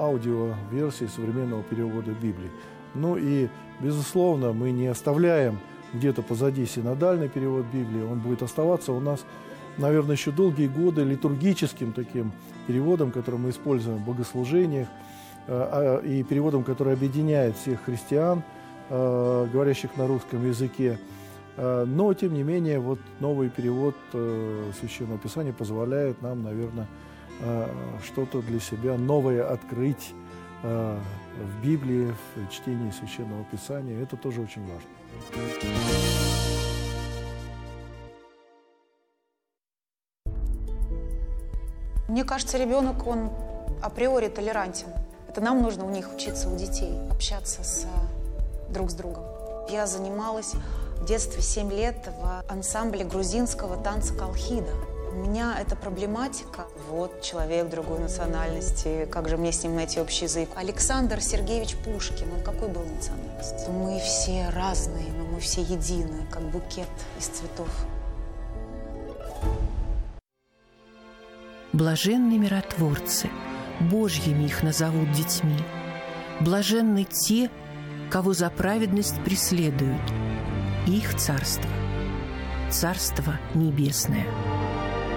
аудиоверсии современного перевода Библии. Ну и, безусловно, мы не оставляем где-то позади синодальный перевод Библии. Он будет оставаться у нас, наверное, еще долгие годы литургическим таким переводом, который мы используем в богослужениях, и переводом, который объединяет всех христиан, говорящих на русском языке. Но, тем не менее, вот новый перевод Священного Писания позволяет нам, наверное, что-то для себя новое открыть в Библии, в чтении Священного Писания. Это тоже очень важно. Мне кажется, ребенок, он априори толерантен. Это нам нужно у них учиться, у детей, общаться друг с другом. Я занималась в детстве 7 лет в ансамбле грузинского танца колхида. У меня эта проблематика. Вот человек другой национальности, как же мне с ним найти общий язык? Александр Сергеевич Пушкин, он какой был национальности? Мы все разные, но мы все едины, как букет из цветов. Блаженны миротворцы, Божьими их назовут детьми. Блаженны те, кого за праведность преследуют. Их царство – Царство Небесное.